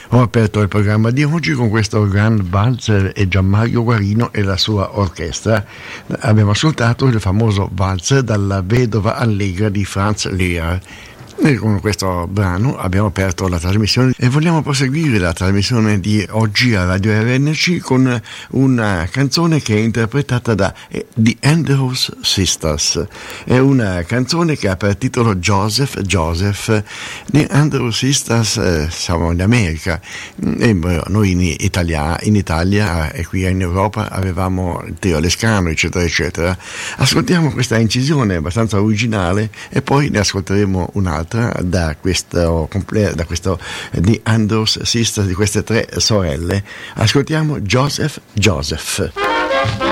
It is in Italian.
Ho aperto il programma di oggi con questo Grand Walzer e Gianmario Guarino e la sua orchestra. Abbiamo ascoltato il famoso Walzer dalla Vedova Allegra di Franz Lehrer. E con questo brano abbiamo aperto la trasmissione e vogliamo proseguire la trasmissione di oggi a Radio RNC con una canzone che è interpretata da The Andrews Sisters. È una canzone che ha per titolo Joseph. The Andrews Sisters siamo in America e noi in Italia e qui in Europa avevamo il trio Lescano eccetera eccetera. Ascoltiamo questa incisione abbastanza originale e poi ne ascolteremo un'altra da questo The Andrews Sisters, di queste tre sorelle. Ascoltiamo Joseph.